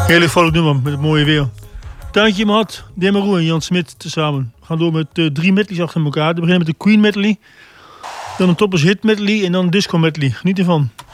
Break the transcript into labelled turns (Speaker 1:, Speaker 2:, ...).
Speaker 1: Hele vrolijk nummer met het mooie weer. Tuintje Mahat, Demarou en Jan Smit tezamen. We gaan door met 3 medleys achter elkaar. We beginnen met de Queen medley. Dan een Toppers Hit medley en dan een Disco medley. Geniet ervan.